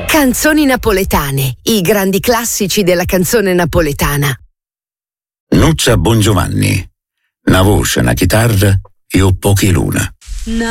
Canzoni napoletane, i grandi classici della canzone napoletana. Nuccia Bongiovanni, una voce, una chitarra e o pochi luna.